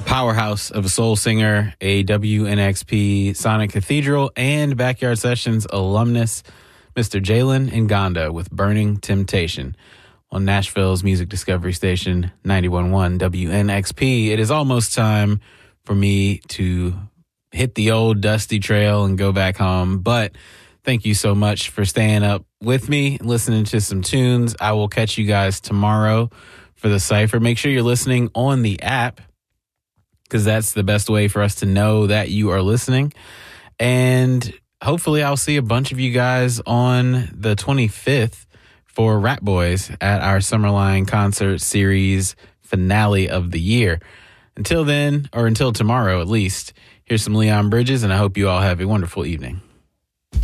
powerhouse of a soul singer, a WNXP Sonic Cathedral and Backyard Sessions alumnus, Mr. Jalen Nganda with Burning Temptation on Nashville's Music Discovery Station, 91.1 WNXP. It is almost time for me to hit the old dusty trail and go back home, but thank you so much for staying up with me, listening to some tunes. I will catch you guys tomorrow for the Cypher. Make sure you're listening on the app, because that's the best way for us to know that you are listening. And hopefully I'll see a bunch of you guys on the 25th for Rat Boys at our Summerline Concert Series finale of the year. Until then, or until tomorrow at least, here's some Leon Bridges, and I hope you all have a wonderful evening.